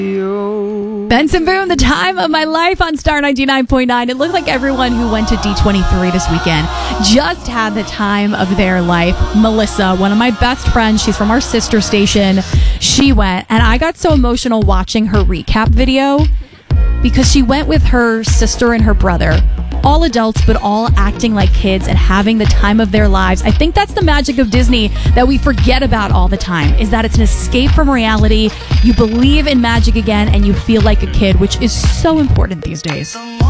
Benson Boone, The Time of My Life on Star 99.9. It looked like everyone who went to D23 this weekend just had the time of their life. Melissa, one of my best friends, she's from our sister station. She went, and I got so emotional watching her recap video because she went with her sister and her brother. All adults, but all acting like kids and having the time of their lives. I think that's the magic of Disney that we forget about all the time, is that it's an escape from reality. You believe in magic again and you feel like a kid, which is so important these days.